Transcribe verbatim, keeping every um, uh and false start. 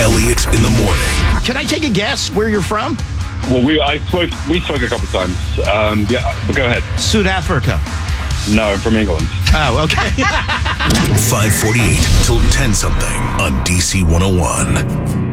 Elliott in the morning. Can I take a guess where you're from? Well, we I spoke we spoke a couple times. Um, yeah, but go ahead. South Africa. No, I'm from England. Oh, okay. five forty-eight till ten something on D C one oh one.